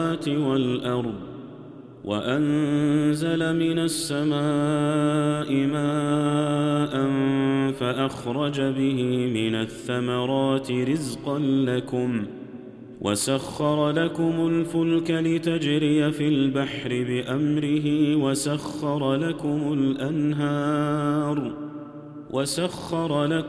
والأرض وأنزل من السماء ماء فأخرج به من الثمرات رزقا لكم وسخر لكم الفلك لتجري في البحر بأمره وسخر لكم